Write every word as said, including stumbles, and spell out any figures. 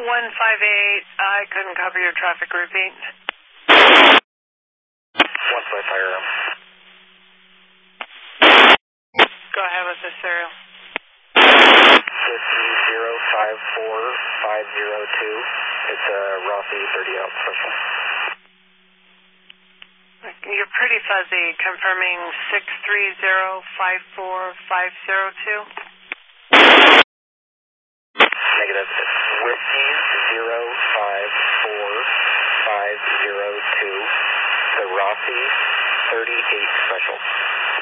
one five eight, I couldn't cover your traffic repeat. one five fire alarm. Go ahead with the serial. Whiskey zero five four five zero two. It's a Rossi thirty out special. You're pretty fuzzy, confirming six three zero five four five zero two. Negative. It's Whiskey zero five four five zero two. The Rossi thirty-eight special.